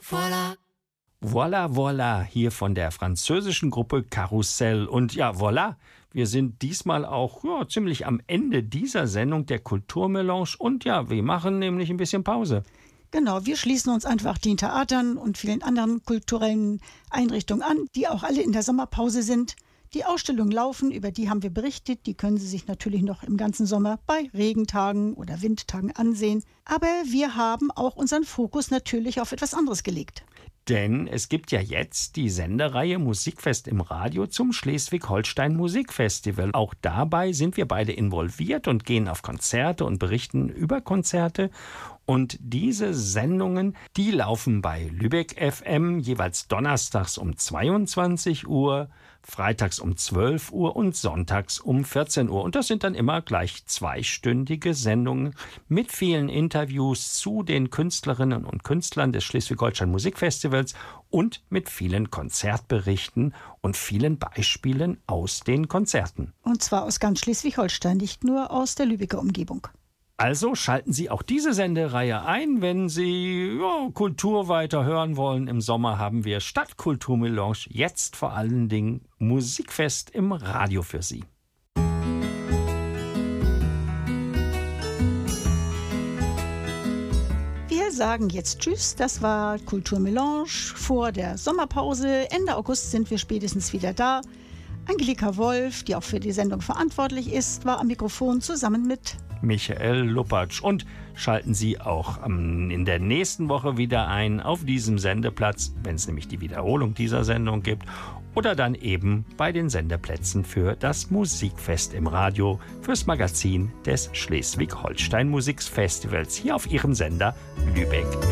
voilà. Voilà, voilà, hier von der französischen Gruppe Karussell. Und ja, voilà, wir sind diesmal auch ziemlich am Ende dieser Sendung der Kulturmelange. Und ja, wir machen nämlich ein bisschen Pause. Genau, wir schließen uns einfach den Theatern und vielen anderen kulturellen Einrichtungen an, die auch alle in der Sommerpause sind. Die Ausstellungen laufen, über die haben wir berichtet. Die können Sie sich natürlich noch im ganzen Sommer bei Regentagen oder Windtagen ansehen. Aber wir haben auch unseren Fokus natürlich auf etwas anderes gelegt. Denn es gibt ja jetzt die Sendereihe Musikfest im Radio zum Schleswig-Holstein Musikfestival. Auch dabei sind wir beide involviert und gehen auf Konzerte und berichten über Konzerte. Und diese Sendungen, die laufen bei Lübeck FM jeweils donnerstags um 22 Uhr, freitags um 12 Uhr und sonntags um 14 Uhr. Und das sind dann immer gleich zweistündige Sendungen mit vielen Interviews zu den Künstlerinnen und Künstlern des Schleswig-Holstein Musikfestivals und mit vielen Konzertberichten und vielen Beispielen aus den Konzerten. Und zwar aus ganz Schleswig-Holstein, nicht nur aus der Lübecker Umgebung. Also schalten Sie auch diese Sendereihe ein, wenn Sie Kultur weiter hören wollen. Im Sommer haben wir statt Kulturmelange jetzt vor allen Dingen Musikfest im Radio für Sie. Wir sagen jetzt Tschüss, das war Kulturmelange vor der Sommerpause. Ende August sind wir spätestens wieder da. Angelika Wolf, die auch für die Sendung verantwortlich ist, war am Mikrofon zusammen mit Michael Lupatsch. Und schalten Sie auch in der nächsten Woche wieder ein auf diesem Sendeplatz, wenn es nämlich die Wiederholung dieser Sendung gibt, oder dann eben bei den Sendeplätzen für das Musikfest im Radio, fürs Magazin des Schleswig-Holstein Musikfestivals hier auf Ihrem Sender Lübeck